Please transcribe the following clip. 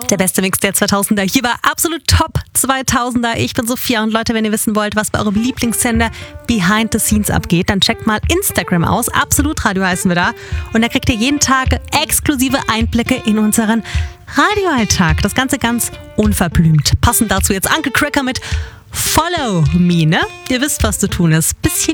Der beste Mix der 2000er. Hier war absolut Top 2000er. Ich bin Sophia und Leute, wenn ihr wissen wollt, was bei eurem Lieblingssender Behind the Scenes abgeht, dann checkt mal Instagram aus. Absolut Radio heißen wir da. Und da kriegt ihr jeden Tag exklusive Einblicke in unseren Radioalltag. Das Ganze ganz unverblümt. Passend dazu jetzt Anke Cracker mit Follow Me, ne? Ihr wisst, was zu tun ist. Bisschen